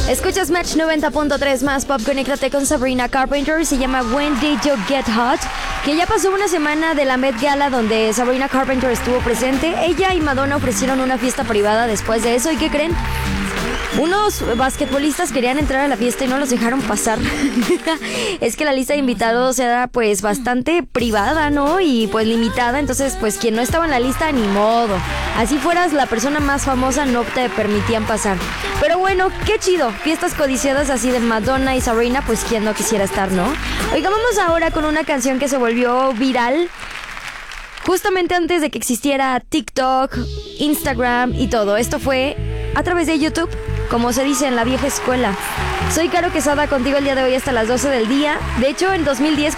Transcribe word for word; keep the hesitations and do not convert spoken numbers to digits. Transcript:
Escuchas Match noventa punto tres más pop. Conéctate con Sabrina Carpenter. Se llama When Did You Get Hot, que ya pasó una semana de la Met Gala donde Sabrina Carpenter estuvo presente. Ella y Madonna ofrecieron una fiesta privada después de eso. ¿Y qué creen? Unos basquetbolistas querían entrar a la fiesta y no los dejaron pasar. Es que la lista de invitados era pues bastante privada, ¿no? Y pues limitada. Entonces pues quien no estaba en la lista, ni modo. Así fueras la persona más famosa, no te permitían pasar. Pero bueno, qué chido. Fiestas codiciadas así de Madonna y Sabrina, pues quien no quisiera estar, ¿no? Oiga, vamos ahora con una canción que se volvió viral justamente antes de que existiera TikTok, Instagram y todo. Esto fue a través de YouTube, como se dice en la vieja escuela. Soy Caro Quesada, contigo el día de hoy hasta las doce del día. De hecho, en dos mil diez